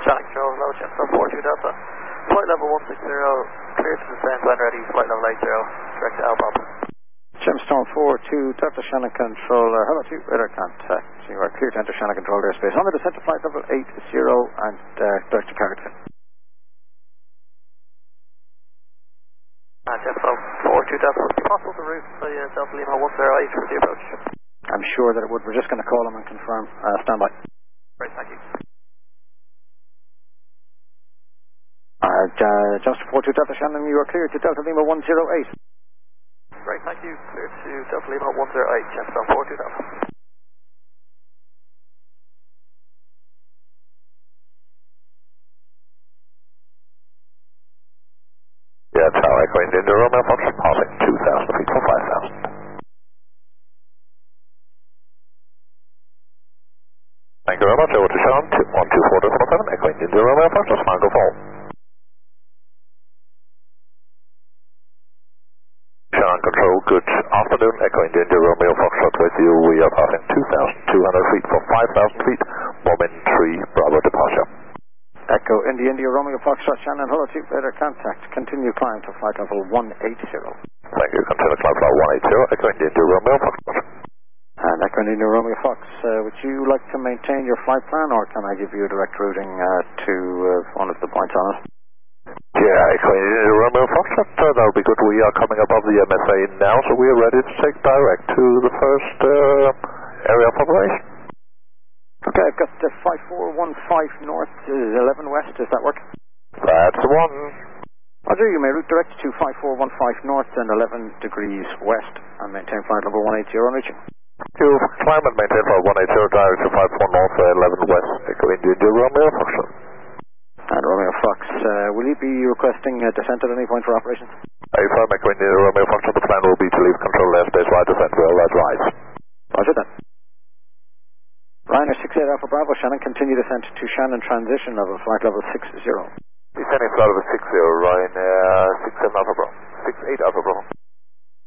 Shannon Control, hello, Gemstone 42 Delta. Flight level 160, clear to descend when ready, flight level 80, direct to Albob. Gemstone 42 Delta Shannon Control, hello to you, radar contact. You are clear to enter Shannon Control airspace. On the descent to flight level 80 and direct to Carrickfen. Gemstone 42 Delta, would it be possible to route the Delta Lima 108 for the approach? I'm sure that it would. We're just going to call them and confirm. Stand by. Great, thank you. Just 42 Delta Shannon, you are clear to Delta Lima 108. Great, thank you. Clear to Delta Lima 108, Gemstone 42 Delta. Yeah, Tower Echo India Romeo Foxtrot passing 2,000 feet for 5,000. Thank you very much. Over to Shannon 124.47, Echo India Romeo Foxtrot, smile go fall. Shannon Control, good afternoon. Echo India Romeo Foxtrot with you. We are passing 2,200 feet for 5,000 feet. Moment 3, Bravo departure. Echo India Romeo Foxtrot Shannon, hello to you, radar contact. Continue climb to flight level 180. Thank you. Continue climb flight 180, Echo India Romeo Foxtrot. And Echo India Romeo Fox, would you like to maintain your flight plan, or can I give you a direct routing to one of the points on it? Yeah, Echo India Romeo Foxtrot, that'll be good. We are coming above the MSA now, so we are ready to take direct to the first area of operation. Okay, I've got 5415 north, 11 west, does that work? That's the one. Roger, you may route direct to 5415 north and 11 degrees west and maintain flight level 180 on reaching. You climb and maintain flight 180 direct to 54 north, 11 west, Echo India Romeo Foxtrot. And Romeo Fox, will you be requesting descent at any point for operations? Affirm, Echo India Romeo Foxtrot, the plan will be to leave control airspace right descent, well, that's right. Roger that. Ryanair 68 Alpha Bravo, Shannon, continue descent to Shannon transition level, flight level 60. Descending flight level 60, Ryanair 67 Alpha Bravo, 68 Alpha Bravo.